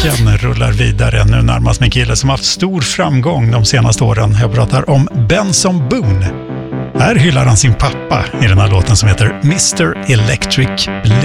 musiken rullar vidare nu närmast med en kille som haft stor framgång de senaste åren. Jag pratar om Benson Boone. Här hyllar han sin pappa i den här låten som heter Mr. Electric Blue.